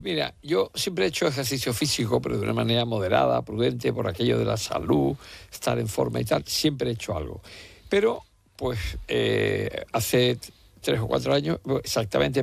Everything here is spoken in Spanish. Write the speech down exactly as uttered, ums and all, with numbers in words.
Mira, yo siempre he hecho ejercicio físico, pero de una manera moderada, prudente, por aquello de la salud, estar en forma y tal, siempre he hecho algo. Pero, pues, eh, hace tres o cuatro años, exactamente